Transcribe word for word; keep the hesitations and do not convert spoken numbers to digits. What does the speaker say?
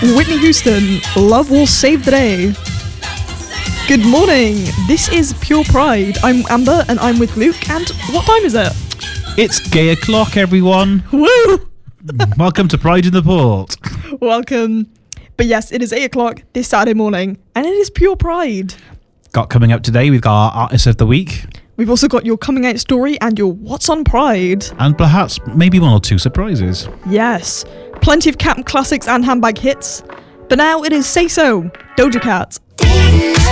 Whitney Houston, Love Will Save the Day. Good morning, this is Pure Pride. I'm Amber and I'm with Luke, and what time is it? It's gay o'clock, everyone. Woo! Welcome to Pride in the Port. Welcome. But yes, it is eight o'clock this Saturday morning, and it is Pure Pride. Got coming up today, we've got our Artist of the Week. We've also got your coming out story and your What's on Pride. And perhaps maybe one or two surprises. Yes, plenty of camp classics and handbag hits. But now it is Say So, Doja Cat.